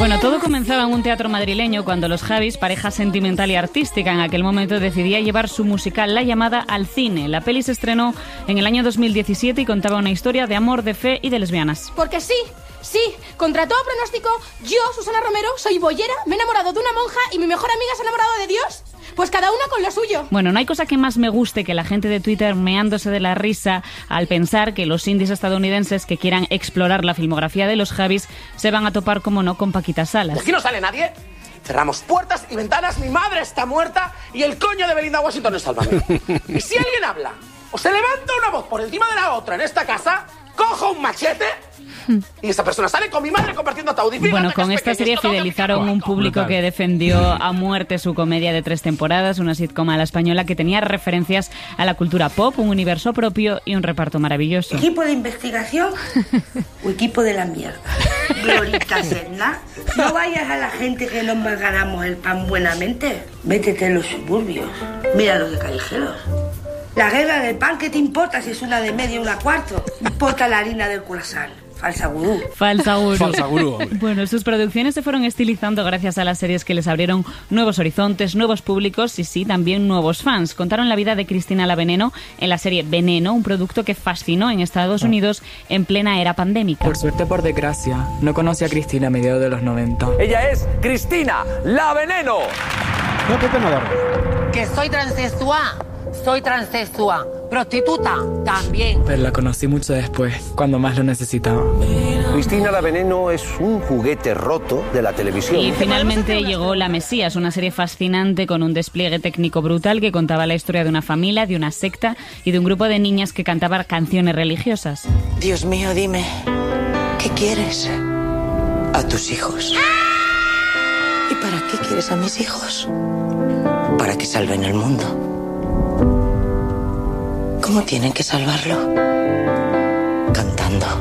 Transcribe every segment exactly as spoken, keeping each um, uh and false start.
Bueno, todo comenzaba en un teatro madrileño cuando los Javis, pareja sentimental y artística, en aquel momento decidía llevar su musical La Llamada al cine. La peli se estrenó en el año dos mil diecisiete y contaba una historia de amor, de fe y de lesbianas. Porque sí, sí, contra todo pronóstico, yo, Susana Romero, soy boyera, me he enamorado de una monja y mi mejor amiga se ha enamorado de Dios. Pues cada una con lo suyo. Bueno, no hay cosa que más me guste que la gente de Twitter meándose de la risa al pensar que los indies estadounidenses que quieran explorar la filmografía de los Javis se van a topar, como no, con Paquita Salas. ¿De aquí no sale nadie? Cerramos puertas y ventanas, mi madre está muerta y el coño de Belinda Washington es Sálvame. Y si alguien habla o se levanta una voz por encima de la otra en esta casa, cojo un machete y esa persona sale con mi madre compartiendo ataúd. Bueno, con esta serie fidelizaron un público que defendió a muerte su comedia de tres temporadas, una sitcom a la española que tenía referencias a la cultura pop, un universo propio y un reparto maravilloso. ¿Equipo de investigación o equipo de la mierda? Glorita Serna, no vayas a la gente que nos ganamos el pan buenamente. Métete en los suburbios, mira los de callejeros. La guerra del pan, ¿qué te importa si es una de medio y una cuarto? Importa la harina del croissant. Falsa gurú. Falsa gurú. Falsa gurú. Bueno, sus producciones se fueron estilizando gracias a las series que les abrieron nuevos horizontes, nuevos públicos y sí, también nuevos fans. Contaron la vida de Cristina la Veneno en la serie Veneno, un producto que fascinó en Estados Unidos en plena era pandémica. Por suerte, por desgracia, no conocí a Cristina a mediados de los noventa. Ella es Cristina la Veneno. No, Pepe Navarro. Que soy transexual. Soy transexual, prostituta también. Pero la conocí mucho después, cuando más lo necesitaba. Cristina la Veneno es un juguete roto de la televisión. Y finalmente llegó La Mesías, una serie fascinante con un despliegue técnico brutal que contaba la historia de una familia, de una secta y de un grupo de niñas que cantaban canciones religiosas. Dios mío, dime, ¿qué quieres? A tus hijos. ¿Y para qué quieres a mis hijos? Para que salven el mundo. ¿Cómo tienen que salvarlo? Cantando.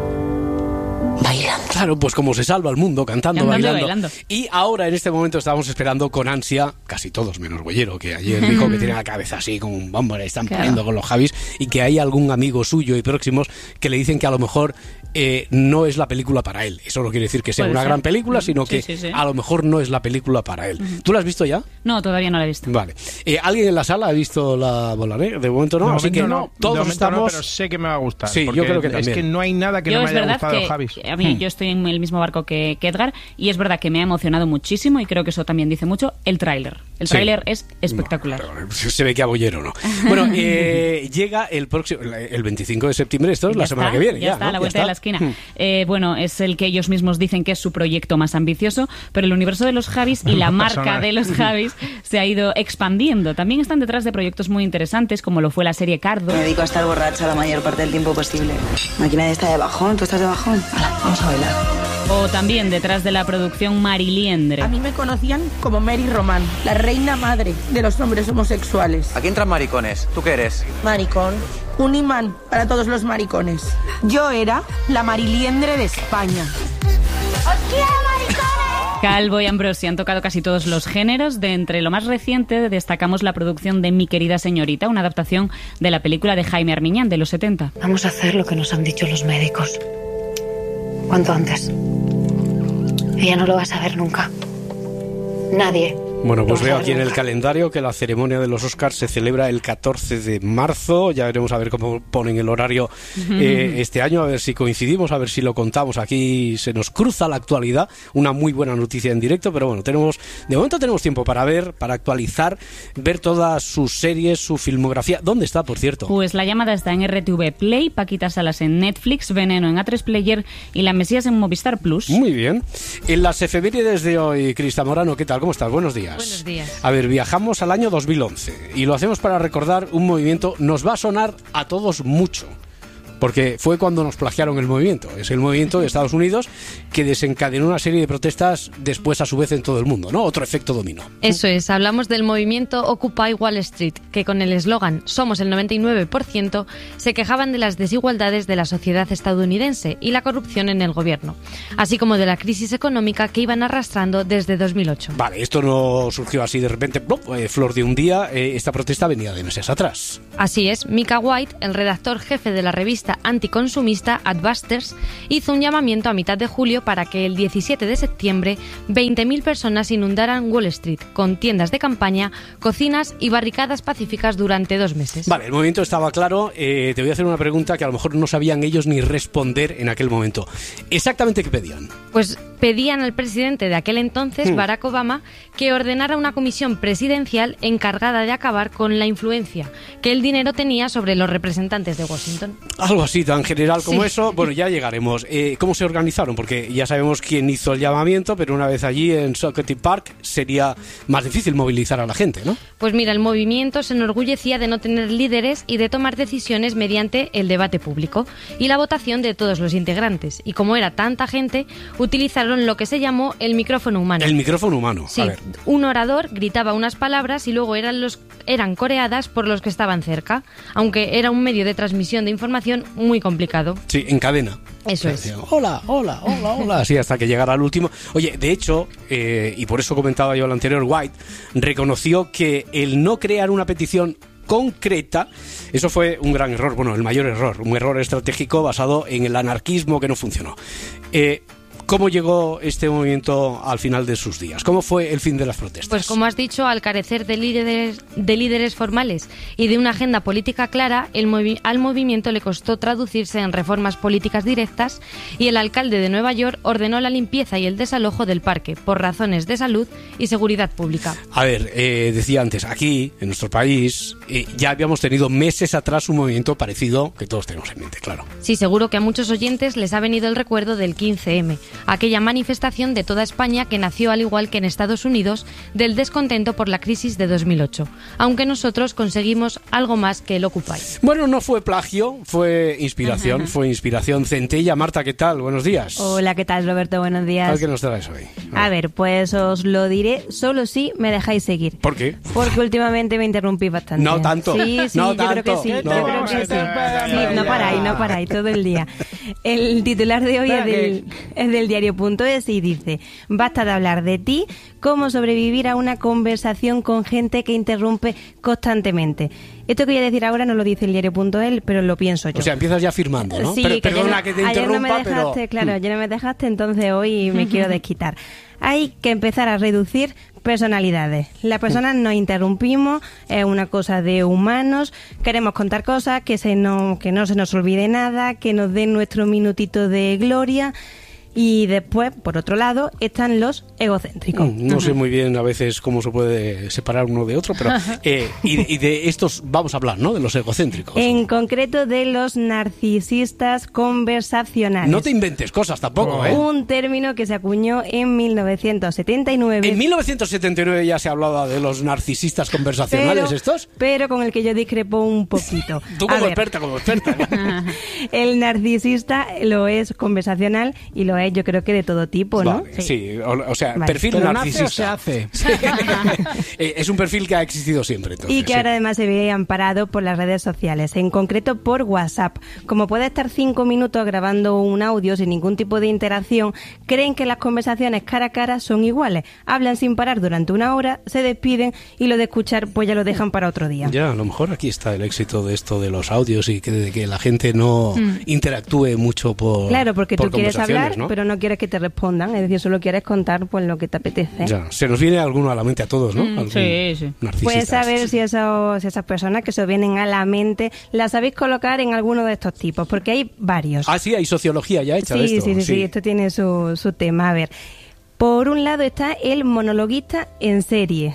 Bailando. Claro, pues como se salva el mundo, cantando, cantando bailando. bailando. Y ahora, en este momento, estamos esperando con ansia, casi todos menos Bollero, que ayer dijo que tiene la cabeza así, como un bombo, le están Claro. poniendo con los Javis, y que hay algún amigo suyo y próximos que le dicen que a lo mejor eh, no es la película para él. Eso no quiere decir que sea Puede una ser. gran película, sino Sí, que sí, sí. a lo mejor no es la película para él. Ujú. ¿Tú la has visto ya? No, todavía no la he visto. Vale. Eh, ¿Alguien en la sala ha visto la bola negra? De momento no, De así momento que no, no. Todos de momento estamos... no, pero sé que me va a gustar. Sí, yo porque creo que es también. que no hay nada que Yo no me es haya verdad gustado, que Javis. a mí Hmm. yo estoy en el mismo barco que, que Edgar y es verdad que me ha emocionado muchísimo y creo que eso también dice mucho el tráiler. El Sí. tráiler es espectacular. No, se ve que a Bollero no. Bueno, eh, llega el próximo, el veinticinco de septiembre, esto es la Ya semana está, que viene. Ya, Ya, está, ¿no? a la Ya vuelta está. de la esquina. Hmm. Eh, bueno, es el que ellos mismos dicen que es su proyecto más ambicioso, pero el universo de los Javis y la marca Personal. de los Javis se ha ido expandiendo. También están detrás de proyectos muy interesantes, como lo fue la serie Cardo. Me dedico a estar borracha la mayor parte del tiempo posible. Aquí nadie está de bajón, ¿tú estás de bajón? Hala, vamos a bailar. O también detrás de la producción Mariliendre. A mí me conocían como Mary Román, la reina madre de los hombres homosexuales. Aquí entran maricones. ¿Tú qué eres? Maricón. Un imán para todos los maricones. Yo era la Mariliendre de España. ¡Os quiero, maricones! Calvo y Ambrosi han tocado casi todos los géneros. De entre lo más reciente destacamos la producción de Mi querida señorita, una adaptación de la película de Jaime Armiñán de los setenta. Vamos a hacer lo que nos han dicho los médicos. Cuanto antes. Ella no lo va a saber nunca. Nadie. Bueno, pues lo va a veo saber aquí en el nunca. calendario que la ceremonia de los Oscars se celebra el catorce de marzo. Ya veremos a ver cómo ponen el horario eh, este año, a ver si coincidimos, a ver si lo contamos. Aquí se nos cruza la actualidad, una muy buena noticia en directo, pero bueno, tenemos de momento tenemos tiempo para ver, para actualizar, ver todas sus series, su filmografía. ¿Dónde está, por cierto? Pues La llamada está en R T V Play, Paquita Salas en Netflix, Veneno en A tres Player y La Mesías en Movistar Plus. Muy bien. En las efemérides de hoy, Crista Morano, ¿qué tal? ¿Cómo estás? Buenos días. Buenos días. A ver, viajamos al año dos mil once y lo hacemos para recordar un movimiento, nos va a sonar a todos mucho, porque fue cuando nos plagiaron el movimiento. Es el movimiento de Estados Unidos que desencadenó una serie de protestas después a su vez en todo el mundo, ¿no? Otro efecto dominó. Eso es, hablamos del movimiento Occupy Wall Street, que con el eslogan Somos el noventa y nueve por ciento se quejaban de las desigualdades de la sociedad estadounidense y la corrupción en el gobierno, así como de la crisis económica que iban arrastrando desde dos mil ocho. Vale, esto no surgió así de repente, ¡plop! Eh, flor de un día, eh, esta protesta venía de meses atrás. Así es, Micah White, el redactor jefe de la revista activista anticonsumista Adbusters hizo un llamamiento a mitad de julio para que el diecisiete de septiembre veinte mil personas inundaran Wall Street con tiendas de campaña, cocinas y barricadas pacíficas durante dos meses. Vale, el movimiento estaba claro. Eh, te voy a hacer una pregunta que a lo mejor no sabían ellos ni responder en aquel momento. ¿Exactamente qué pedían? Pues pedían al presidente de aquel entonces, Hmm. Barack Obama, que ordenara una comisión presidencial encargada de acabar con la influencia que el dinero tenía sobre los representantes de Washington. Algo así tan general como Sí. eso. Bueno, ya llegaremos. Eh, ¿Cómo se organizaron? Porque ya sabemos quién hizo el llamamiento, pero una vez allí en Socrates Park sería más difícil movilizar a la gente, ¿no? Pues mira, el movimiento se enorgullecía de no tener líderes y de tomar decisiones mediante el debate público y la votación de todos los integrantes. Y como era tanta gente, utilizaron lo que se llamó el micrófono humano. El micrófono humano. Sí, A ver. un orador gritaba unas palabras y luego eran, los, eran coreadas por los que estaban cerca, aunque era un medio de transmisión de información muy complicado. Sí, en cadena. Eso O es. sea, hola, hola, hola, hola. Así hasta que llegara al último. Oye, de hecho, eh, y por eso comentaba yo lo anterior, White reconoció que el no crear una petición concreta, eso fue un gran error, bueno, el mayor error, un error estratégico basado en el anarquismo que no funcionó. Eh, ¿Cómo llegó este movimiento al final de sus días? ¿Cómo fue el fin de las protestas? Pues como has dicho, al carecer de líderes, de líderes formales y de una agenda política clara, el movi- al movimiento le costó traducirse en reformas políticas directas y el alcalde de Nueva York ordenó la limpieza y el desalojo del parque por razones de salud y seguridad pública. A ver, eh, decía antes, aquí, en nuestro país, eh, ya habíamos tenido meses atrás un movimiento parecido que todos tenemos en mente, claro. Sí, seguro que a muchos oyentes les ha venido el recuerdo del quince eme, aquella manifestación de toda España que nació, al igual que en Estados Unidos, del descontento por la crisis de dos mil ocho, aunque nosotros conseguimos algo más que el Occupy. Bueno, no fue plagio, fue inspiración, fue inspiración. Centella, Marta, ¿qué tal? Buenos días. Hola, ¿qué tal, Roberto? Buenos A días. ver qué nos traes hoy. A ver, pues os lo diré solo si me dejáis seguir. ¿Por qué? Porque últimamente me interrumpí bastante. No tanto. Sí, sí, No yo creo que tanto. sí. No. Yo creo que sí. Sí, no paráis, no paráis, todo el día. El titular de hoy es del, es del diario.es y dice: basta de hablar de ti, cómo sobrevivir a una conversación con gente que interrumpe constantemente. Esto que voy a decir ahora no lo dice el diario.es, pero lo pienso yo. O sea, empiezas ya firmando, ¿no? Sí, Pero, que perdona ayer, que te ayer no me interrumpa, dejaste, pero... claro, ayer no me dejaste, entonces hoy me quiero desquitar. Hay que empezar a reducir personalidades. Las personas nos interrumpimos, es una cosa de humanos, queremos contar cosas, que, se no, que no se nos olvide nada, que nos den nuestro minutito de gloria. Y después, por otro lado, están los egocéntricos. Mm, No sé muy bien a veces cómo se puede separar uno de otro, pero eh, y, de, y de estos vamos a hablar, ¿no? De los egocéntricos. En concreto de los narcisistas conversacionales. No te inventes cosas tampoco, ¿eh? Un término que se acuñó en mil novecientos setenta y nueve. En mil novecientos setenta y nueve ya se hablaba de los narcisistas conversacionales pero, estos. Pero con el que yo discrepo un poquito. Tú como experta, como experta. El narcisista lo es conversacional y lo es, yo creo que de todo tipo, ¿no? Vale, sí, sí o, o sea, Vale. perfil ¿Pero narcisista. nace o se hace? Es un perfil que ha existido siempre. Entonces, y que sí. ahora además se ve amparado por las redes sociales, en concreto por WhatsApp. Como puede estar cinco minutos grabando un audio sin ningún tipo de interacción, creen que las conversaciones cara a cara son iguales. Hablan sin parar durante una hora, se despiden y lo de escuchar pues ya lo dejan para otro día. Ya, a lo mejor aquí está el éxito de esto de los audios y que, de que la gente no Mm. interactúe mucho por Claro, porque por tú quieres hablar, ¿no? pero no quieres que te respondan, es decir, solo quieres contar pues lo que te apetece. Ya, se nos viene alguno a la mente a todos, ¿no? Algún sí, sí. Puedes saber si, esos, si esas personas que se os vienen a la mente las sabéis colocar en alguno de estos tipos, porque hay varios. Ah, sí, hay sociología ya hecha sí, de esto. Sí, sí, sí, esto tiene su, su tema. A ver, por un lado está el monologuista en serie.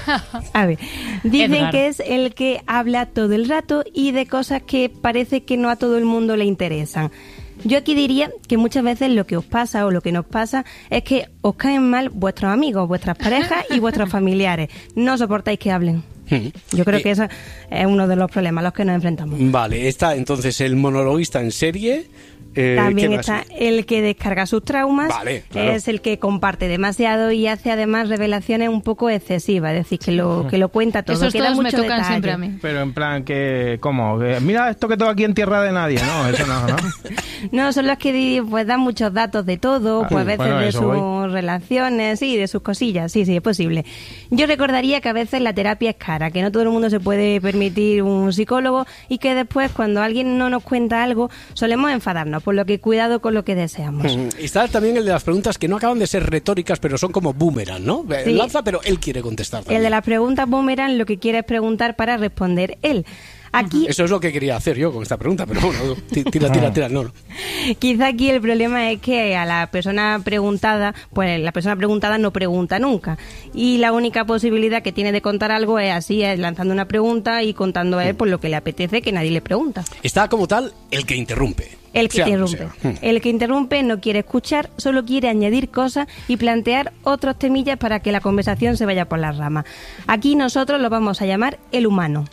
A ver, dicen Edgar. que es el que habla todo el rato y de cosas que parece que no a todo el mundo le interesan. Yo aquí diría que muchas veces lo que os pasa o lo que nos pasa es que os caen mal vuestros amigos, vuestras parejas y vuestros familiares. No soportáis que hablen. Yo creo que eso es uno de los problemas a los que nos enfrentamos. Vale, está entonces el monologuista en serie. Eh, También ¿qué está más? el que descarga sus traumas, Vale, claro. es el que comparte demasiado y hace además revelaciones un poco excesivas, es decir, que lo que lo cuenta todo, Esos que da todos me mucho tocan detalle. siempre a mí. Pero en plan que, ¿cómo? Que, mira esto que tengo aquí en tierra de nadie, ¿no? Eso no, ¿no? No, son los que pues dan muchos datos de todo, Ah, pues a veces bueno, de eso sus voy. relaciones, sí, de sus cosillas, sí, sí, es posible. Yo recordaría que a veces la terapia es cara, que no todo el mundo se puede permitir un psicólogo y que después cuando alguien no nos cuenta algo solemos enfadarnos, por lo que cuidado con lo que deseamos. Mm, Está también el de las preguntas que no acaban de ser retóricas, pero son como boomerang, ¿no? Eh, Sí. Lanza, pero él quiere contestar también. El de las preguntas boomerang lo que quiere es preguntar para responder él. Aquí, Eso es lo que quería hacer yo con esta pregunta, pero bueno, ti- tira, tira, tira, no, no. quizá aquí el problema es que a la persona preguntada, pues la persona preguntada no pregunta nunca. Y la única posibilidad que tiene de contar algo es así, es lanzando una pregunta y contando a él por lo que le apetece, que nadie le pregunta. Está como tal el que interrumpe. El que Sea como interrumpe. sea. Mm. El que interrumpe no quiere escuchar, solo quiere añadir cosas y plantear otros temillas para que la conversación se vaya por las ramas. Aquí nosotros lo vamos a llamar el humano.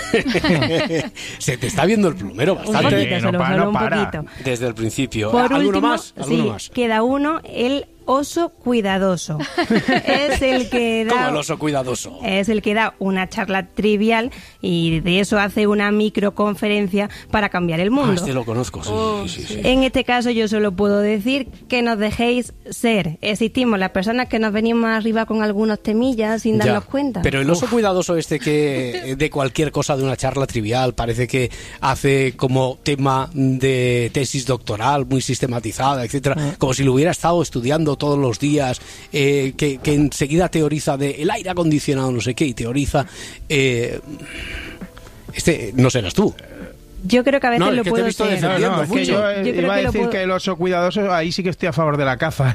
Se te está viendo el plumero Un bastante. poquito, solo, solo un poquito. Desde el principio. Por ¿Alguno último, más? ¿Alguno sí, más? queda uno, el oso cuidadoso. Es el que da... Como el oso cuidadoso. Es el que da una charla trivial y de eso hace una microconferencia para cambiar el Ah, mundo. este lo conozco, sí, Oh, sí, sí, sí. En este caso yo solo puedo decir que nos dejéis ser. Existimos las personas que nos venimos arriba con algunos temillas sin Ya. darnos cuenta. Pero el oso cuidadoso este que de cualquier cosa de una charla trivial parece que hace como tema de tesis doctoral muy sistematizada, etcétera, como si lo hubiera estado estudiando todos los días, eh, que, que enseguida teoriza de el aire acondicionado, no sé qué, y teoriza... eh, este no serás tú. Yo creo que a veces No, es lo que te he puedo visto ser. defendiendo No, no, es que mucho. yo, eh, Yo creo iba a que lo decir puedo- que el oso cuidadoso, ahí sí que estoy a favor de la caza.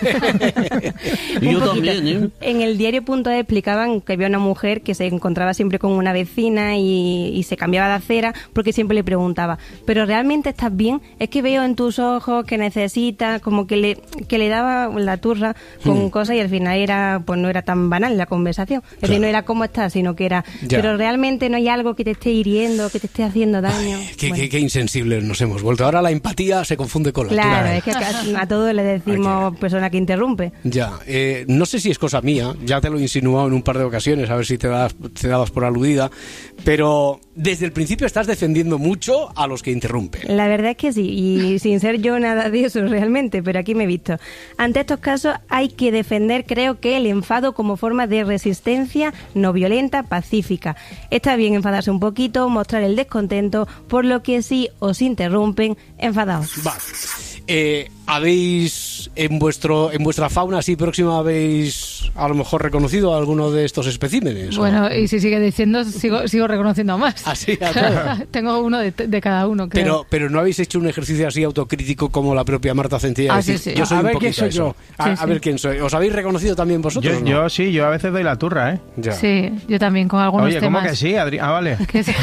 Un poquito. En el diario.es explicaban que había una mujer que se encontraba siempre con una vecina y, y se cambiaba de acera porque siempre le preguntaba, ¿pero realmente estás bien? Es que veo en tus ojos que necesitas, como que le, que le daba la turra con Hmm. cosas y al final era, pues no era tan banal la conversación. Es decir, no era cómo estás, sino que era, Ya. pero realmente no hay algo que te esté hiriendo, que te esté haciendo daño. Qué, Bueno. qué- qué insensibles nos hemos vuelto. Ahora la empatía se confunde con la Claro, altura. es que a, a todos le decimos persona que interrumpe. Ya, eh, no sé si es cosa mía, ya te lo he insinuado en un par de ocasiones, a ver si te, das, te dabas por aludida, pero desde el principio estás defendiendo mucho a los que interrumpen. La verdad es que sí, y sin ser yo nada de eso realmente, pero aquí me he visto. Ante estos casos hay que defender, creo que, el enfado como forma de resistencia no violenta, pacífica. Está bien enfadarse un poquito, mostrar el descontento, por lo que si os interrumpen, enfadaos. Vale. Eh, ¿Habéis en vuestro en vuestra fauna así próxima habéis a lo mejor reconocido a alguno de estos especímenes? ¿o? Bueno, y si sigue diciendo, sigo, sigo reconociendo más. Así, a todos. Tengo uno de, de cada uno, creo. Pero, pero no habéis hecho un ejercicio así autocrítico como la propia Marta Centella. Ah, decir, sí, sí. Yo soy A un ver quién poquito soy eso. yo. A, Sí, a sí. ver quién soy. ¿Os habéis reconocido también vosotros? Yo, o no? yo sí, yo a veces doy la turra, ¿eh? Ya. Sí, yo también con algunos Oye, ¿cómo temas. que sí, Adri? Ah, vale. Que sí.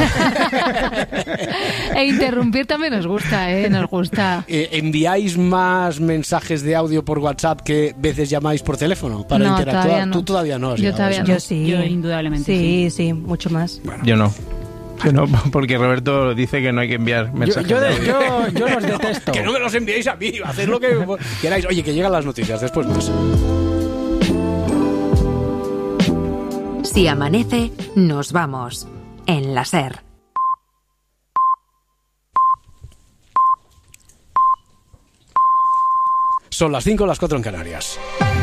E interrumpir también nos gusta, ¿eh? Nos gusta. Eh, ¿Enviáis más mensajes de audio por WhatsApp que veces llamáis por teléfono para No, interactuar? todavía no. Tú todavía no has Yo llegado a todavía eso, no. ¿no? Yo sí. Yo indudablemente Sí, sí, mucho más. Yo no. Yo no, porque Roberto dice que no hay que enviar mensajes. yo de de- audio. yo- yo los detesto. Que no me los enviéis a mí, haced lo que queráis. Oye, que llegan las noticias, después más. Si amanece, nos vamos. En la SER. Son las cinco, las cuatro en Canarias.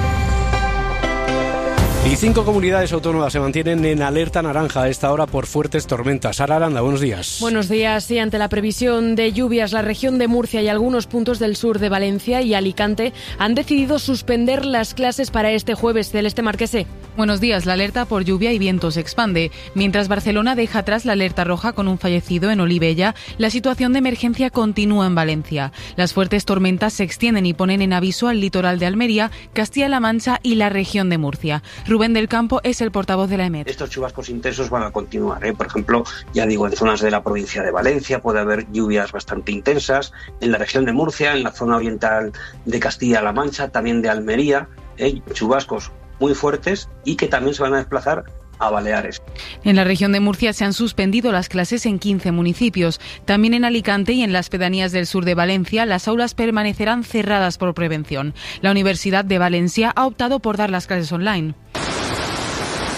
Y cinco comunidades autónomas se mantienen en alerta naranja a esta hora por fuertes tormentas. Sara Aranda, buenos días. Buenos días. Sí, ante la previsión de lluvias, la región de Murcia y algunos puntos del sur de Valencia y Alicante han decidido suspender las clases para este jueves. Celeste Marquese. Buenos días. La alerta por lluvia y viento se expande. Mientras Barcelona deja atrás la alerta roja con un fallecido en Olivella, la situación de emergencia continúa en Valencia. Las fuertes tormentas se extienden y ponen en aviso al litoral de Almería, Castilla-La Mancha y la región de Murcia. Rubén del Campo es el portavoz de la E M E T. Estos chubascos intensos van a continuar, ¿eh? Por ejemplo, ya digo, en zonas de la provincia de Valencia puede haber lluvias bastante intensas, en la región de Murcia, en la zona oriental de Castilla-La Mancha, también de Almería, ¿eh? Chubascos muy fuertes y que también se van a desplazar a Baleares. En la región de Murcia se han suspendido las clases en quince municipios. También en Alicante y en las pedanías del sur de Valencia las aulas permanecerán cerradas por prevención. La Universidad de Valencia ha optado por dar las clases online.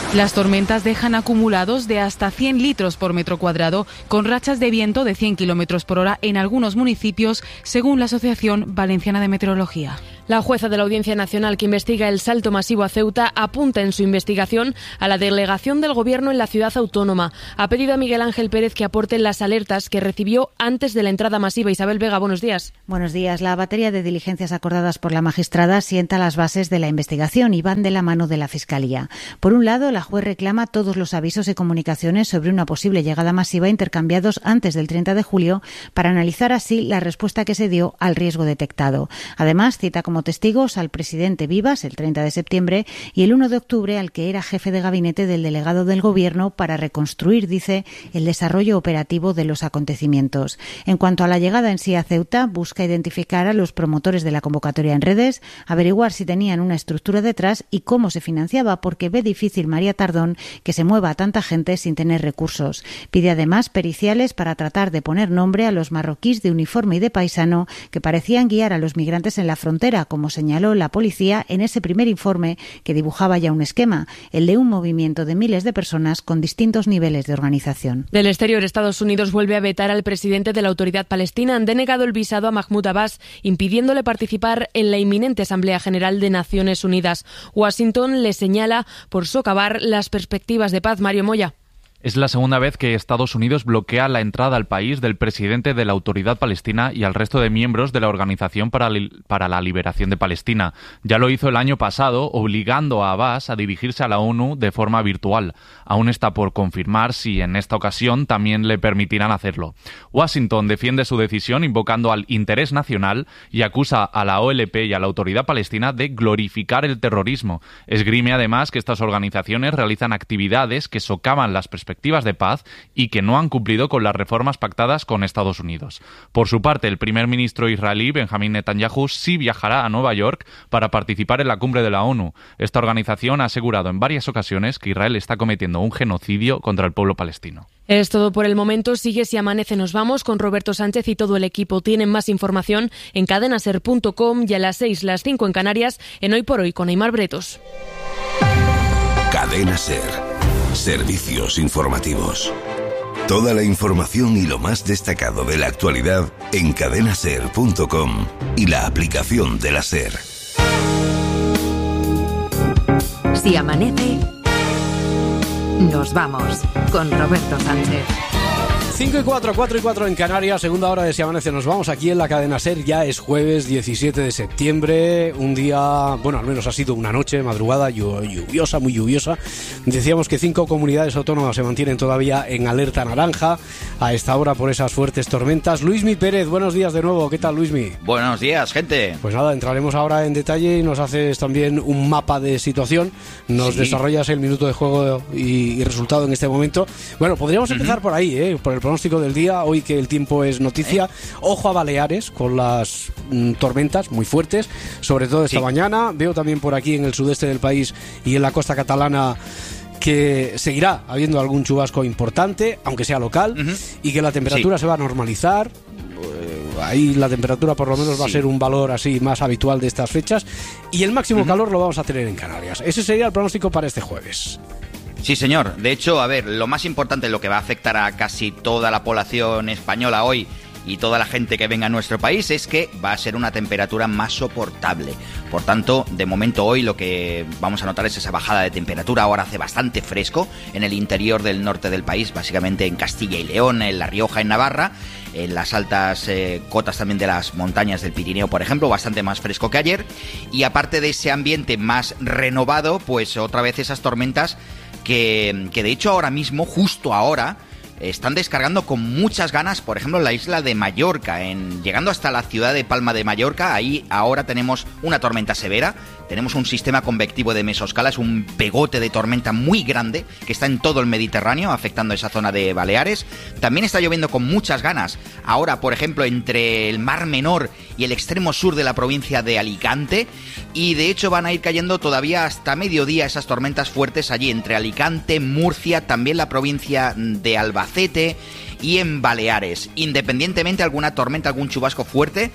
Las tormentas dejan acumulados de hasta cien litros por metro cuadrado, con rachas de viento de cien kilómetros por hora en algunos municipios, según la Asociación Valenciana de Meteorología. La jueza de la Audiencia Nacional que investiga el salto masivo a Ceuta apunta en su investigación a la delegación del Gobierno en la ciudad autónoma. Ha pedido a Miguel Ángel Pérez que aporte las alertas que recibió antes de la entrada masiva. Isabel Vega, buenos días. Buenos días. La batería de diligencias acordadas por la magistrada sienta las bases de la investigación y van de la mano de la Fiscalía. Por un lado, la juez reclama todos los avisos y comunicaciones sobre una posible llegada masiva intercambiados antes del treinta de julio para analizar así la respuesta que se dio al riesgo detectado. Además, cita como testigos al presidente Vivas el treinta de septiembre y el uno de octubre al que era jefe de gabinete del delegado del Gobierno para reconstruir, dice, el desarrollo operativo de los acontecimientos. En cuanto a la llegada en sí a Ceuta, busca identificar a los promotores de la convocatoria en redes, averiguar si tenían una estructura detrás y cómo se financiaba, porque ve difícil María Tardón que se mueva a tanta gente sin tener recursos. Pide además periciales para tratar de poner nombre a los marroquíes de uniforme y de paisano que parecían guiar a los migrantes en la frontera, como señaló la policía en ese primer informe que dibujaba ya un esquema, el de un movimiento de miles de personas con distintos niveles de organización. Del exterior, Estados Unidos vuelve a vetar al presidente de la Autoridad Palestina. Han denegado el visado a Mahmoud Abbas, impidiéndole participar en la inminente Asamblea General de Naciones Unidas. Washington le señala por socavar las perspectivas de paz. Mario Moya. Es la segunda vez que Estados Unidos bloquea la entrada al país del presidente de la Autoridad Palestina y al resto de miembros de la Organización para, li- para la Liberación de Palestina. Ya lo hizo el año pasado, obligando a Abbas a dirigirse a la ONU de forma virtual. Aún está por confirmar si en esta ocasión también le permitirán hacerlo. Washington defiende su decisión invocando al interés nacional y acusa a la O L P y a la Autoridad Palestina de glorificar el terrorismo. Esgrime además que estas organizaciones realizan actividades que socavan las perspectivas perspectivas de paz y que no han cumplido con las reformas pactadas con Estados Unidos. Por su parte, el primer ministro israelí, Benjamín Netanyahu, sí viajará a Nueva York para participar en la cumbre de la ONU. Esta organización ha asegurado en varias ocasiones que Israel está cometiendo un genocidio contra el pueblo palestino. Es todo por el momento. Sigue Si Amanece Nos Vamos con Roberto Sánchez y todo el equipo. Tienen más información en cadenaser punto com y a las seis, las cinco en Canarias, en Hoy por Hoy con Aimar Bretos. Cadena Ser. Servicios informativos. Toda la información y lo más destacado de la actualidad en cadenaser punto com y la aplicación de la SER. Si amanece, nos vamos con Roberto Sánchez. cinco y cuatro, cuatro y cuatro en Canarias, segunda hora de Si Amanece Nos Vamos aquí en la cadena SER. Ya es jueves diecisiete de septiembre, un día, bueno, al menos ha sido una noche, madrugada lluviosa, muy lluviosa. Decíamos que cinco comunidades autónomas se mantienen todavía en alerta naranja a esta hora por esas fuertes tormentas. Luismi Pérez, buenos días de nuevo. ¿Qué tal, Luismi? Buenos días, gente. Pues nada, entraremos ahora en detalle y nos haces también un mapa de situación. Nos sí. desarrollas el minuto de juego y, y resultado en este momento. Bueno, podríamos empezar uh-huh. por ahí, ¿eh? Por el pronóstico del día, hoy que el tiempo es noticia. ¿Eh? Ojo a Baleares con las mm, tormentas muy fuertes, sobre todo esta sí. mañana. Veo también por aquí en el sudeste del país y en la costa catalana que seguirá habiendo algún chubasco importante, aunque sea local, uh-huh. y que la temperatura sí. se va a normalizar. Eh, ahí la temperatura por lo menos sí. va a ser un valor así más habitual de estas fechas, y el máximo uh-huh. calor lo vamos a tener en Canarias. Ese sería el pronóstico para este jueves. Sí, señor. De hecho, a ver, lo más importante, lo que va a afectar a casi toda la población española hoy y toda la gente que venga a nuestro país es que va a ser una temperatura más soportable. Por tanto, de momento hoy lo que vamos a notar es esa bajada de temperatura. Ahora hace bastante fresco en el interior del norte del país, básicamente en Castilla y León, en La Rioja, en Navarra, en las altas eh, cotas también de las montañas del Pirineo, por ejemplo, bastante más fresco que ayer. Y aparte de ese ambiente más renovado, pues otra vez esas tormentas que, que de hecho ahora mismo, justo ahora, están descargando con muchas ganas, por ejemplo, en la isla de Mallorca, en, llegando hasta la ciudad de Palma de Mallorca. Ahí ahora tenemos una tormenta severa, tenemos un sistema convectivo de mesoscala, es un pegote de tormenta muy grande que está en todo el Mediterráneo, afectando esa zona de Baleares. También está lloviendo con muchas ganas, ahora, por ejemplo, entre el Mar Menor y el extremo sur de la provincia de Alicante, y de hecho van a ir cayendo todavía hasta mediodía esas tormentas fuertes allí, entre Alicante, Murcia, también la provincia de Albacete y en Baleares. Independientemente, alguna tormenta, algún chubasco fuerte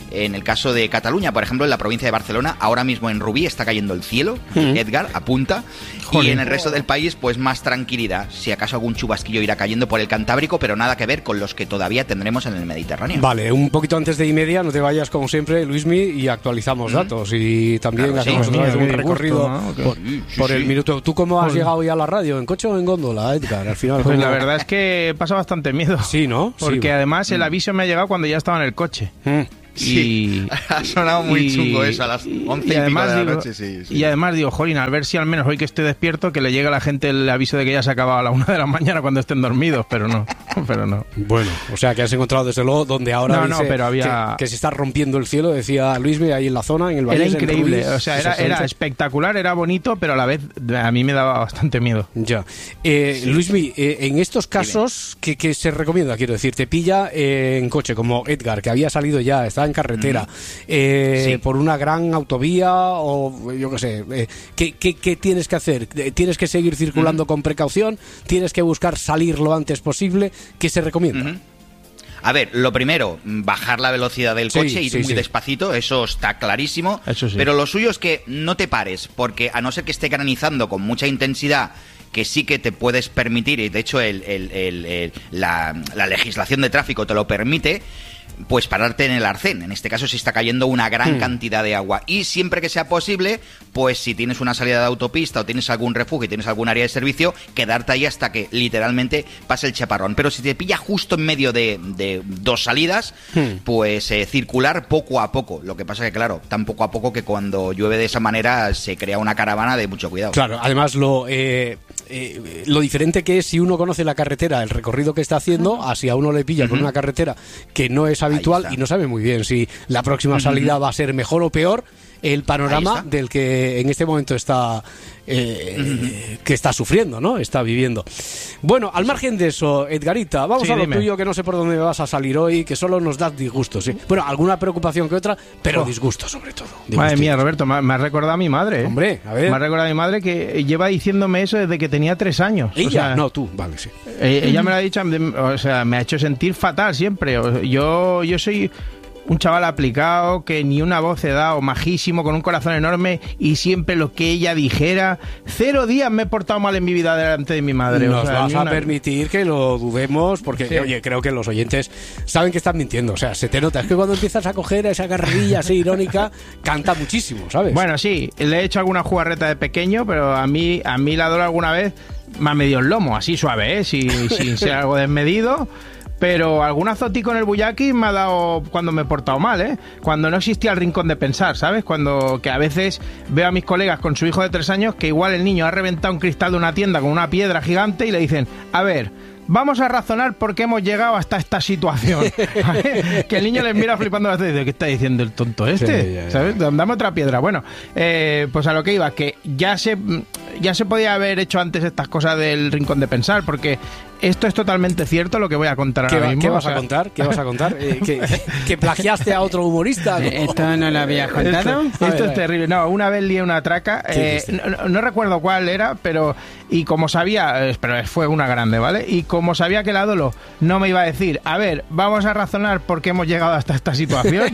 En el caso de Cataluña, por ejemplo, en la provincia de Barcelona, ahora mismo en Rubí está cayendo el cielo, mm. Edgar, apunta, Joder. Y en el resto del país, pues más tranquilidad. Si acaso algún chubasquillo irá cayendo por el Cantábrico, pero nada que ver con los que todavía tendremos en el Mediterráneo. Vale, un poquito antes de y media, no te vayas como siempre, Luismi, y actualizamos mm. datos. Y también claro, hacemos sí, otra vez un recorrido gusto, ¿no? okay. por, sí, sí, por el sí. minuto. ¿Tú cómo has Joder. llegado hoy a la radio? ¿En coche o en góndola, Edgar? Al final, pues la verdad es que pasa bastante miedo. Sí, ¿no? Porque sí. además el aviso me ha llegado cuando ya estaba en el coche. Mm. Sí, y, ha sonado muy y, chungo eso a las once y, y pico de la digo, noche, sí, sí. Y además digo, jolín, al ver si al menos hoy que estoy despierto, que le llegue a la gente el aviso de que ya se acababa a la una de la mañana cuando estén dormidos, pero no, pero no. Bueno, o sea que has encontrado desde luego donde ahora no, dice no, pero había... que, que se está rompiendo el cielo, decía Luismi, ahí en la zona, en el valle. Era increíble, o sea, era, era espectacular, era bonito, pero a la vez a mí me daba bastante miedo. Ya. Eh, sí. Luismi, eh, en estos casos, ¿qué, qué se recomienda? Quiero decir, te pilla eh, en coche, como Edgar, que había salido ya, estaba en carretera, mm. Eh, sí. por una gran autovía o yo qué sé, eh, ¿qué, qué, ¿qué tienes que hacer? ¿Tienes que seguir circulando mm. con precaución? ¿Tienes que buscar salir lo antes posible? ¿Qué se recomienda? Mm-hmm. A ver, lo primero, bajar la velocidad del coche, sí, ir sí, muy sí. despacito, eso está clarísimo, eso sí. pero lo suyo es que no te pares, porque a no ser que esté granizando con mucha intensidad, que sí que te puedes permitir, y de hecho el, el, el, el, la, la legislación de tráfico te lo permite, pues pararte en el arcén. En este caso si está cayendo una gran hmm. cantidad de agua. Y siempre que sea posible, pues si tienes una salida de autopista o tienes algún refugio y tienes algún área de servicio, quedarte ahí hasta que literalmente pase el chaparrón. Pero si te pilla justo en medio de, de dos salidas, hmm. pues eh, circular poco a poco. Lo que pasa que, claro, tan poco a poco que cuando llueve de esa manera se crea una caravana de mucho cuidado. Claro, además lo... Eh... Eh, lo diferente que es si uno conoce la carretera, el recorrido que está haciendo, uh-huh. así a uno le pilla uh-huh. por una carretera que no es habitual y no sabe muy bien si la próxima salida uh-huh. va a ser mejor o peor el panorama del que en este momento está eh, uh-huh. que está sufriendo, ¿no? Está viviendo. Bueno, al margen de eso, Edgarita, vamos sí, a lo dime. tuyo, que no sé por dónde vas a salir hoy, que solo nos das disgustos, ¿sí? Bueno, alguna preocupación que otra, pero oh. disgusto sobre todo. Disgusto. Madre mía, Roberto, me, me ha recordado a mi madre, ¿eh? Hombre, a ver. Me ha recordado a mi madre que lleva diciéndome eso desde que tenía tres años. ¿Ella? O sea, no, tú, vale, sí. Eh, ella me lo ha dicho, o sea, me ha hecho sentir fatal siempre. Yo, yo soy... un chaval aplicado, que ni una voz he dado, majísimo, con un corazón enorme, y siempre lo que ella dijera. Cero días me he portado mal en mi vida delante de mi madre. Nos o sea, vas a una... permitir que lo dudemos, porque, sí. oye, creo que los oyentes saben que están mintiendo. O sea, se te nota. Es que cuando empiezas a coger esa carrerilla así irónica, canta muchísimo, ¿sabes? Bueno, sí, le he hecho alguna jugarreta de pequeño, pero a mí, a mí la Dora alguna vez me ha medido el lomo, así suave, ¿eh? Sin, sin ser algo desmedido. Pero algún azotico en el buyaki me ha dado cuando me he portado mal, ¿eh? Cuando no existía el rincón de pensar, ¿sabes? Cuando que a veces veo a mis colegas con su hijo de tres años que igual el niño ha reventado un cristal de una tienda con una piedra gigante y le dicen, a ver, vamos a razonar por qué hemos llegado hasta esta situación. Que el niño les mira flipando y dice, ¿qué está diciendo el tonto este? Sí, ya, ya. ¿Sabes? Dame otra piedra. Bueno, eh, pues a lo que iba, que ya se, ya se podía haber hecho antes estas cosas del rincón de pensar, porque esto es totalmente cierto lo que voy a contar ahora va, mismo. ¿Qué vas o sea... a contar? ¿Qué vas a contar? Eh, ¿que, ¿Que plagiaste a otro humorista? ¿Esto no lo habías contado? Esto, esto es terrible. No, una vez lié una traca, eh, no, no recuerdo cuál era, pero y como sabía, eh, pero fue una grande, ¿vale? Y como sabía que la Dolo no me iba a decir, a ver, vamos a razonar por qué hemos llegado hasta esta situación,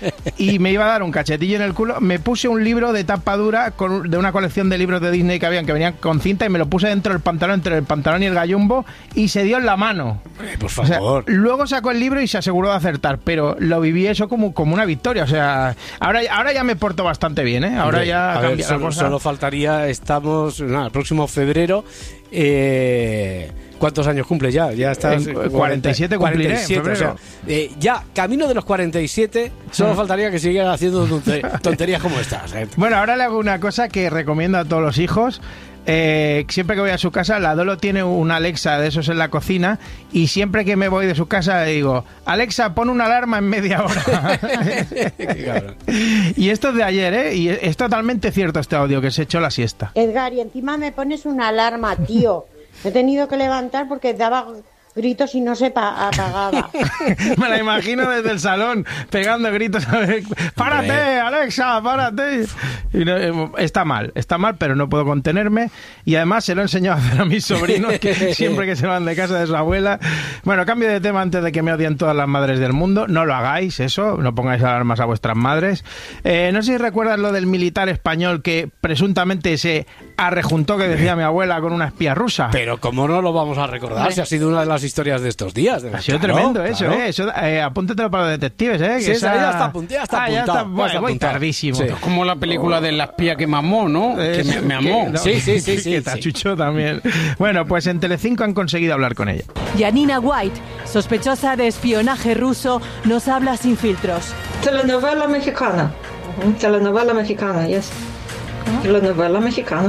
y me iba a dar un cachetillo en el culo, me puse un libro de tapa dura con, de una colección de libros de Disney que habían, que venían con cinta, y me lo puse dentro del pantalón, entre el pantalón y el gallumbo, y se dio en la mano. Hombre, por favor. O sea, luego sacó el libro y se aseguró de acertar, pero lo viví eso como, como una victoria. O sea, ahora, ahora ya me porto bastante bien, ¿eh? Ahora Hombre, ya a ver, solo, solo faltaría, estamos, nada, el próximo febrero, eh... ¿cuántos años cumples ya? Ya estás en cuarenta y siete cumpliré, cuarenta y siete, o sea, eh, ya, camino de los cuarenta y siete, solo faltaría que sigas haciendo tonterías como estas. ¿eh? Bueno, ahora le hago una cosa que recomiendo a todos los hijos. Eh, siempre que voy a su casa, la Dolo tiene una Alexa de esos en la cocina, y siempre que me voy de su casa le digo, Alexa, pon una alarma en media hora. Y esto es de ayer, ¿eh? Y es totalmente cierto este audio, que se echó la siesta. Edgar, y encima me pones una alarma, tío. Me he tenido que levantar porque daba gritos y no se pa- apagaba. Me la imagino desde el salón pegando gritos. A ver, ¡párate, Alexa, párate! Y no, eh, está mal, está mal, pero no puedo contenerme. Y además se lo he enseñado a hacer a mis sobrinos, que siempre que se van de casa de su abuela. Bueno, cambio de tema antes de que me odien todas las madres del mundo. No lo hagáis, eso, no pongáis alarmas a vuestras madres. Eh, no sé si recuerdas lo del militar español que presuntamente se arrejuntó, que decía mi abuela, con una espía rusa. Pero ¿cómo no lo vamos a recordar? Si ha sido una de las historias de estos días. Ha sido claro, tremendo eso, claro. ¿eh? Eso, eh, apúntatelo para los detectives, ¿eh? Que sí, esa... ya está, apunt- ya está ah, ya apuntado. está, bueno, ya está voy apuntado. tardísimo. Sí. Es como la película de la espía que mamó, ¿no? Eh, que me, me amó. que, no, sí, sí, sí. sí, que te sí. achuchó también. Bueno, pues en Telecinco han conseguido hablar con ella. Janina White, sospechosa de espionaje ruso, nos habla sin filtros. Telenovela mexicana. Uh-huh. Telenovela mexicana, yes. Telenovela mexicana.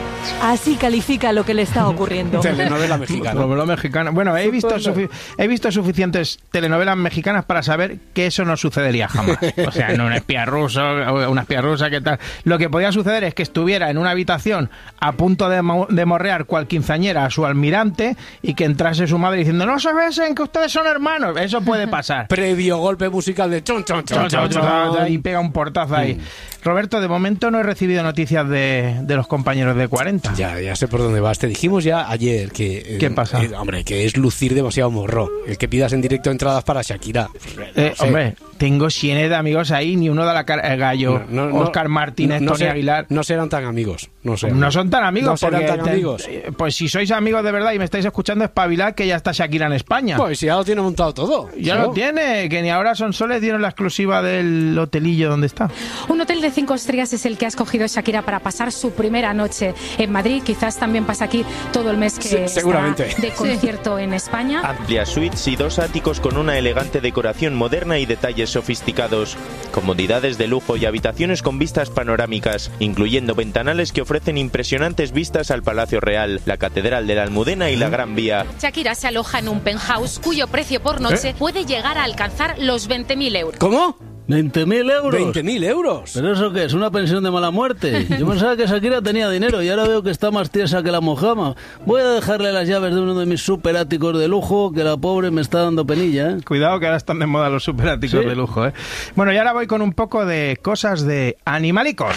Así califica lo que le está ocurriendo. Telenovela mexicana. Telenovela mexicana. Bueno, he visto, sufi- he visto suficientes telenovelas mexicanas para saber que eso no sucedería jamás. O sea, no un espía ruso, una espía rusa, ¿qué tal? Lo que podía suceder es que estuviera en una habitación a punto de, mo- de morrear cual quinceañera a su almirante y que entrase su madre diciendo no se besen, que ustedes son hermanos. Eso puede pasar. Previo golpe musical de chon, chon, chon, chon, chon, chon. Y pega un portazo ahí. Roberto, de momento no he recibido noticias de, de los compañeros de cuarenta. Ya, ya sé por dónde vas. Te dijimos ya ayer que... ¿Qué pasa? Eh, hombre, que es lucir demasiado morro. El que pidas en directo entradas para Shakira. Eh, Sí. Hombre, tengo cienes de amigos ahí, ni uno da la cara. El gallo, No, no, Óscar Martínez, no, no Tony se- Aguilar. No serán tan amigos. No, sé. No son tan amigos. No serán porque tan te- amigos. eh, Pues si sois amigos de verdad y me estáis escuchando, espabilad que ya está Shakira en España. Pues si ya lo tiene montado todo. Ya ¿no? lo tiene, que ni ahora son soles dieron la exclusiva del hotelillo donde está. Un hotel de cinco estrellas es el que ha escogido Shakira para pasar su primera noche en Madrid. Quizás también pasa aquí todo el mes que Sí, está seguramente. de concierto en España. Amplias suites y dos áticos con una elegante decoración moderna y detalles sofisticados. Comodidades de lujo y habitaciones con vistas panorámicas, incluyendo ventanales que ofrecen impresionantes vistas al Palacio Real, la Catedral de la Almudena y la Gran Vía. Shakira se aloja en un penthouse cuyo precio por noche ¿Eh? puede llegar a alcanzar los veinte mil euros. ¿Cómo? ¿veinte mil euros? ¿veinte mil euros? ¿Pero eso qué es? ¿Una pensión de mala muerte? Yo pensaba que Shakira tenía dinero y ahora veo que está más tiesa que la mojama. Voy a dejarle las llaves de uno de mis superáticos de lujo, que la pobre me está dando penilla, ¿eh? Cuidado que ahora están de moda los superáticos ¿Sí? de lujo, ¿eh? Bueno, y ahora voy con un poco de cosas de animalicos.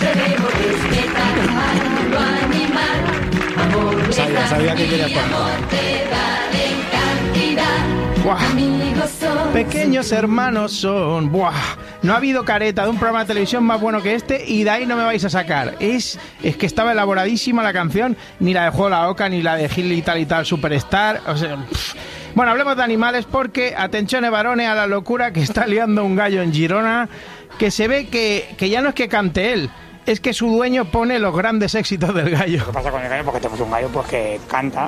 Sabía, sabía que querías contar. Buah. Pequeños hermanos son. Buah. No ha habido careta de un programa de televisión más bueno que este y de ahí no me vais a sacar. Es, es que estaba elaboradísima la canción, ni la de Juego la Oca, ni la de Gil y tal y tal Superstar. O sea, pff. Bueno, hablemos de animales porque, atención, varones, a la locura que está liando un gallo en Girona, que se ve que, que ya no es que cante él, es que su dueño pone los grandes éxitos del gallo. ¿Qué pasa con el gallo? Porque tenemos un gallo pues que canta.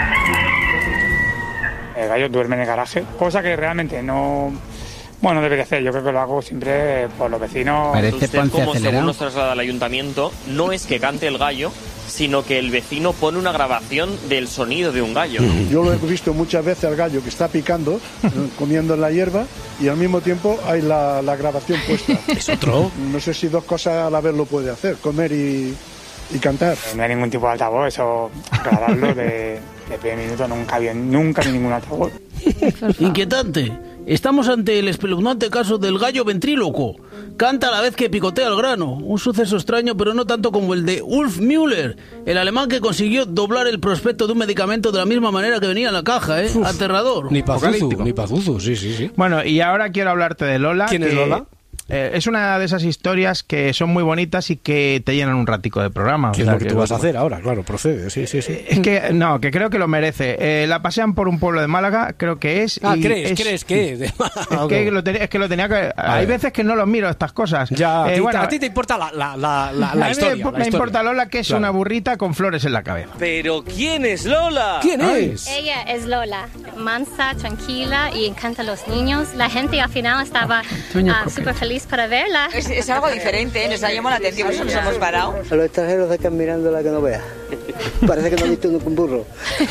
El gallo duerme en el garaje, cosa que realmente no, bueno, no debería hacer. Yo creo que lo hago siempre por los vecinos. Usted, como según nos traslada el ayuntamiento, no es que cante el gallo, sino que el vecino pone una grabación del sonido de un gallo. Yo lo he visto muchas veces al gallo que está picando, comiendo en la hierba, y al mismo tiempo hay la, la grabación puesta. ¿Es otro? No sé si dos cosas a la vez lo puede hacer, comer y, y cantar. No hay ningún tipo de altavoz, eso grabarlo de, de primer minuto nunca había, nunca ni ningún altavoz. Inquietante. Estamos ante el espeluznante caso del gallo ventríloco. Canta a la vez que picotea el grano. Un suceso extraño, pero no tanto como el de Ulf Müller, el alemán que consiguió doblar el prospecto de un medicamento de la misma manera que venía en la caja, ¿eh? Uf. Aterrador. Ni Pazuzu, ni Pazuzu, sí, sí, sí. Bueno, y ahora quiero hablarte de Lola. ¿Quién que, es Lola? Eh, es una de esas historias que son muy bonitas y que te llenan un ratico de programa. ¿Qué o es sea, lo que tú vas a hacer ahora? Claro, procede, sí, sí, sí. Es que, no, que creo que lo merece. Eh, la pasean por un pueblo de Málaga, creo que es. Ah, y ¿crees? es, ¿Crees que? Es que, lo tenía, es que lo tenía que... Hay veces que no los miro estas cosas. Ya, a, Eh, ti, bueno, a ti te importa la, la, la, la, a la mí historia. me, la me historia. importa Lola, que es Claro. una burrita con flores en la cabeza. Pero ¿quién es Lola? ¿Quién es? Ella es Lola, mansa, tranquila y encanta a los niños. La gente al final estaba uh, súper feliz para verla. Es, es algo diferente, ¿eh? Nos ha llamado la atención, por eso nos hemos parado. A los extranjeros se quedan mirándola que no veas. Parece que no has visto un burro.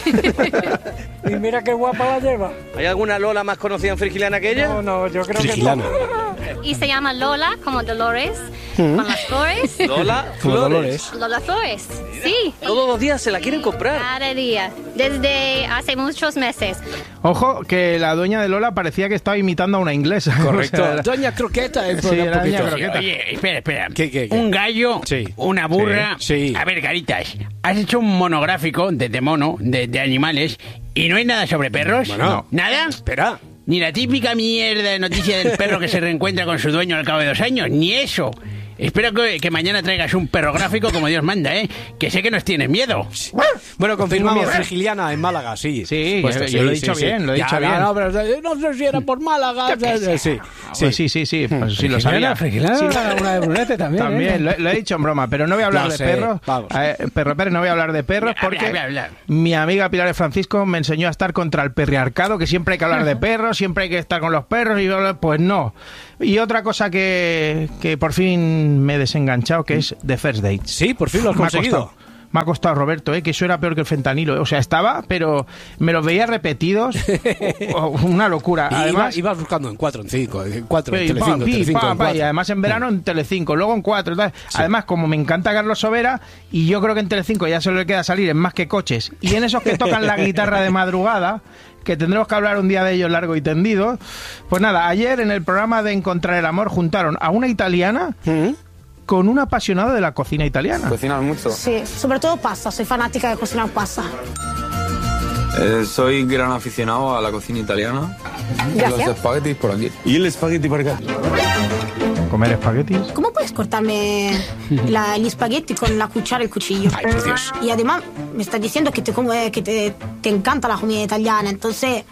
Y mira qué guapa la lleva. ¿Hay alguna Lola más conocida en Frigiliana que ella? No, no, yo creo Frigiliana. que Y se llama Lola, como Dolores, con las flores. Lola Como Flores. Dolores. Lola Flores, sí. Todos los días se la quieren comprar. Cada día, desde hace muchos meses. Ojo, que la dueña de Lola parecía que estaba imitando a una inglesa. Correcto. O sea, era- Doña Croqueta. eh, Sí, un era poquito. Doña Croqueta. Oye, espera, espera. ¿Qué, qué, qué? Un gallo, Sí. una burra. Sí, sí. A ver, Caritas, has hecho un monográfico de, de mono, de, de animales, y no hay nada sobre perros. Bueno, no. ¿Nada? Espera. Ni la típica mierda de noticia del perro que se reencuentra con su dueño al cabo de dos años, ni eso. Espero que, que mañana traigas un perro gráfico como Dios manda, ¿eh? Que sé que nos tienes miedo. Bueno, confirmamos, Tengo miedo. Frigiliana en Málaga, sí. Sí, Puesto, yo- yo lo he dicho bien, lo he Ya, dicho no, bien. No, pero no sé si era por Málaga. Sí, sí. Pues sí, sí, sí, pues sí lo sabía. Frigiliana, Sí, una de Brunete también. También, ¿eh? lo, lo he dicho en broma, pero no voy a hablar Lo de sé, perros. vamos. Eh, perro Pérez, no voy a hablar de perros Habla, porque habla, habla. mi amiga Pilar de Francisco me enseñó a estar contra el perriarcado, que siempre hay que hablar de perros, siempre hay que estar con los perros, y yo, pues no. Y otra cosa que, que por fin me he desenganchado, que es The First Date. Sí, por fin lo has Me ha conseguido. costado. Me ha costado, Roberto, ¿eh? Que eso era peor que el fentanilo. ¿eh? O sea, estaba, pero me los veía repetidos. Oh, una locura. Y Además, iba- ibas buscando en cuatro, en cinco, en cuatro, en Pi, Telecinco, pa, pi, Telecinco, pa, en pa, cuatro. y además en verano en Telecinco, luego en cuatro. Tal. Además, como me encanta Carlos Sobera, y yo creo que en Telecinco ya solo le queda salir en Más que Coches, y en esos que tocan la guitarra de madrugada, que tendremos que hablar un día de ellos largo y tendido. Pues nada, ayer en el programa de Encontrar el Amor juntaron a una italiana con un apasionado de la cocina italiana. ¿Cocinas mucho? Sí, sobre todo pasta, soy fanática de cocinar pasta. Eh, soy gran aficionado a la cocina italiana. Gracias. Los espaguetis por aquí. ¿Y el espagueti por acá? ¿Comer espaguetis? ¿Cómo puedes cortarme la, el espagueti con la cuchara y el cuchillo? Ay, por Dios. Y además me estás diciendo que te, como, eh, que te, te encanta la comida italiana, entonces...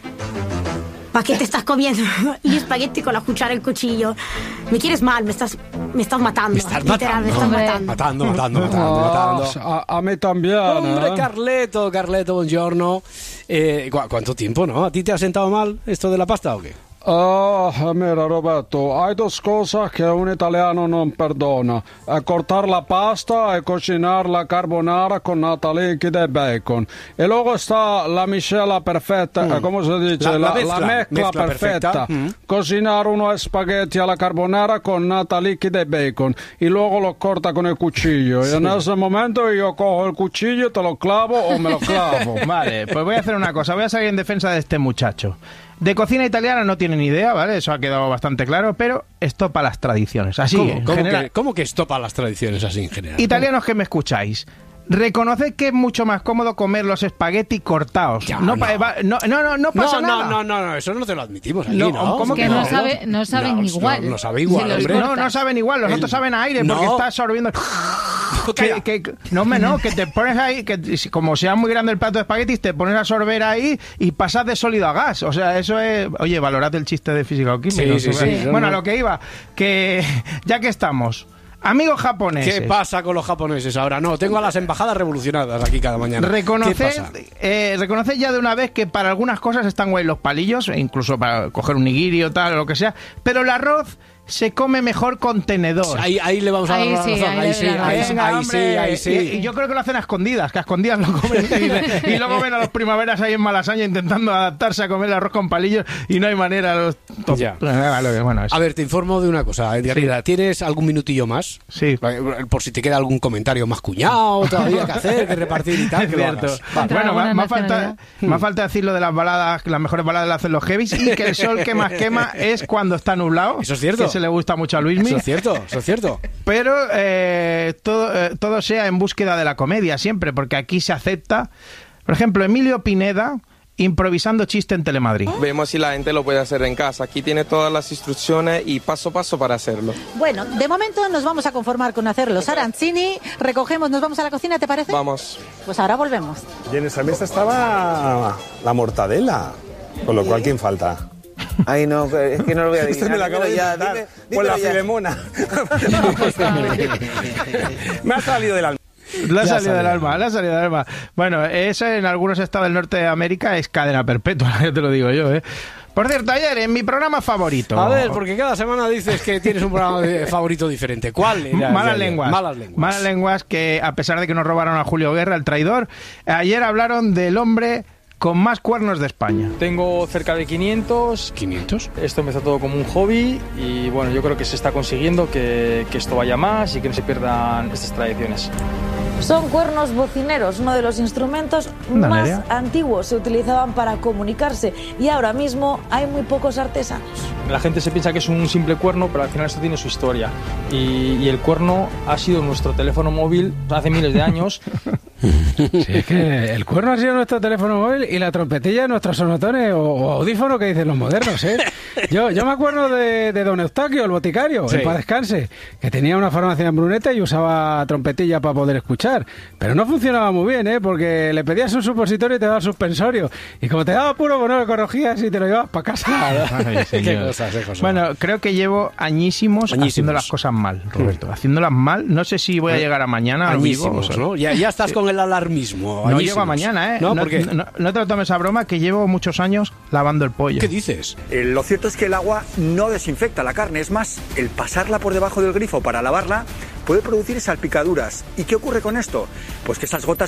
¿Para qué te estás comiendo el espagueti con la cuchara y el cuchillo? Me quieres mal, me estás, me estás matando. Me estás literal, matando. me estás matando. Matando, matando, matando, matando. A, a mí también. Hombre, ¿eh? Carleto, Carleto, buongiorno. Eh, ¿cu- ¿Cuánto tiempo, no? ¿A ti te ha sentado mal esto de la pasta o qué? Ah, mira Roberto, hay dos cosas que un italiano non perdona: eh, cortar la pasta e cocinar la carbonara con nata liquida e bacon. E luego está la miscela perfetta, Mm. eh, ¿cómo se dice? La- la La, mezcla, la mezcla, mezcla perfetta. perfetta. Mm. Cocinar unos spaghetti alla carbonara con nata liquida e bacon y luego lo corta con el cuchillo. Y en ese momento yo cojo el cuchillo, te lo clavo o me lo clavo. Vale, pues voy a hacer una cosa, voy a salir en defensa de este muchacho. De cocina italiana no tiene ni idea, ¿vale? Eso ha quedado bastante claro, pero estopa las tradiciones. Así, ¿Cómo, en cómo general. que, ¿Cómo que estopa las tradiciones así en general? Italianos que me escucháis, reconoced que es mucho más cómodo comer los espagueti cortados. Ya, no, no. pa- va- no, no, no, no pasa no, nada. no, no, no, eso no te lo admitimos aquí, No, ¿no? ¿cómo que no sabe- no saben No, igual. No, no sabe igual, Se los hombre. No, no saben igual, los El- otros saben a aire porque No. está absorbiendo. Calla. Que, que- no, hombre, no, que te pones ahí, que si- como sea muy grande el plato de espaguetis, te pones a sorber ahí y pasas de sólido a gas. O sea, eso es. Oye, valorad el chiste de física o química. Sí, sí, sí. Bueno, a No, no. lo que iba, que ya que estamos, amigos japoneses. ¿Qué pasa con los japoneses ahora? No, tengo a las embajadas revolucionadas aquí cada mañana. ¿Qué Reconoced, pasa? eh, reconoced ya de una vez que para algunas cosas están guay los palillos, e incluso para coger un nigiri o tal, o lo que sea, pero el arroz se come mejor con tenedor. Ahí, ahí le vamos a dar Ahí la sí, razón. ahí Ahí le sí, doy la ahí, razón. sí, Venga, ahí sí, hombre. ahí sí. Y, y yo creo que lo hacen a escondidas, que a escondidas lo comen y, dice- y luego ven a los primaveras ahí en Malasaña intentando adaptarse a comer el arroz con palillos y no hay manera. Los top- Ya. Bueno, eso. A ver, te informo de una cosa, Edgarita. ¿Tienes algún minutillo más? Sí. Por si te queda algún comentario más cuñado todavía que hacer, que repartir y tal. Es que lo cierto. hagas. Bueno, alguna más, más falta, nacionalidad. más falta decir lo de las baladas, que las mejores baladas las hacen los heavies y que el sol que más quema es cuando está nublado. Eso es cierto. Que se le gusta mucho a Luismi. Eso es cierto, eso es cierto. Pero eh, todo, eh, todo sea en búsqueda de la comedia siempre, porque aquí se acepta. Por ejemplo, Emilio Pineda improvisando chiste en Telemadrid. Vemos si la gente lo puede hacer en casa. Aquí tiene todas las instrucciones y paso a paso para hacerlo. Bueno, de momento nos vamos a conformar con hacer los arancini. Recogemos, nos vamos a la cocina, ¿te parece? Vamos. Pues ahora volvemos. Y en esa mesa estaba la mortadela, con lo cual, ¿quién falta? Ay, no, es que no lo voy a adivinar. Este me lo acabo de Dímelo ya, inventar. dime- Pues la dímelo ya. Filemona. Me ha salido del alma. Le ha Ya salido del salió. alma, le ha salido del alma. Bueno, eso en algunos estados del norte de América es cadena perpetua, ya te lo digo yo, ¿eh? Por cierto, ayer en mi programa favorito... A ver, porque cada semana dices que tienes un programa de favorito diferente. ¿Cuál era? Malas lenguas. Malas lenguas. Malas lenguas que, a pesar de que nos robaron a Julio Guerra, el traidor, ayer hablaron del hombre con más cuernos de España. Tengo cerca de quinientos. ¿quinientos? Esto empezó todo como un hobby y bueno, yo creo que se está consiguiendo que, que esto vaya más y que no se pierdan estas tradiciones. Son cuernos bocineros, uno de los instrumentos ¿Una más Nerea? antiguos. Se utilizaban para comunicarse y ahora mismo hay muy pocos artesanos. La gente se piensa que es un simple cuerno, pero al final esto tiene su historia. Y, y el cuerno ha sido nuestro teléfono móvil hace miles de años. Sí, es que el cuerno ha sido nuestro teléfono móvil y la trompetilla nuestros sonotones o, o audífono que dicen los modernos, ¿eh? Yo, yo me acuerdo de, de don Eustaquio, el boticario, Sí. en paz descanse, que tenía una farmacia en Brunete y usaba trompetilla para poder escuchar. Pero no funcionaba muy bien, ¿eh? Porque le pedías un supositorio y te daba el suspensorio. Y como te daba puro, bueno, lo corregías y te lo llevabas para casa. Ay, señor. Qué cosas, qué cosas. Bueno, creo que llevo añísimos, Añísimos. haciendo las cosas mal, Roberto. Haciéndolas mal. No sé si voy a llegar a mañana al vivo. Añísimos, ¿no? Ya, ya estás con el alarmismo. No añísimos. llego a mañana, ¿eh? No, no, ¿por qué? no- no te lo tomes a broma, que llevo muchos años lavando el pollo. ¿Qué dices? Eh, lo cierto es que el agua no desinfecta la carne, es más, el pasarla por debajo del grifo para lavarla puede producir salpicaduras. ¿Y qué ocurre con esto? Pues que esas gotas